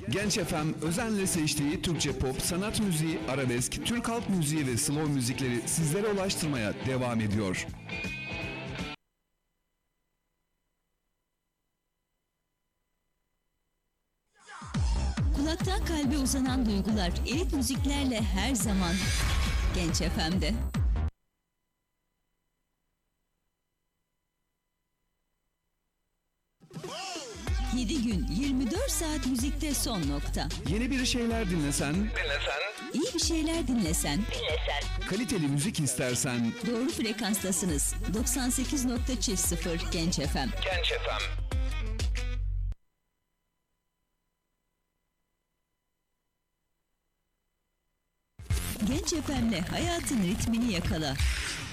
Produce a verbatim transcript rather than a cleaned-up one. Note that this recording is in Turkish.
Genç F M özenle seçtiği Türkçe pop, sanat müziği, arabesk, Türk halk müziği ve slow müzikleri sizlere ulaştırmaya devam ediyor. Kulaktan kalbe uzanan duygular, elit müziklerle her zaman Genç F M'de. yedi gün, yirmi dört saat müzikte son nokta. Yeni bir şeyler dinlesen, dinlesen, İyi bir şeyler dinlesen, dinlesen, kaliteli müzik istersen, doğru frekanstasınız. doksan sekiz nokta sıfır Genç F M. Genç F M. Genç F M'le hayatın ritmini yakala.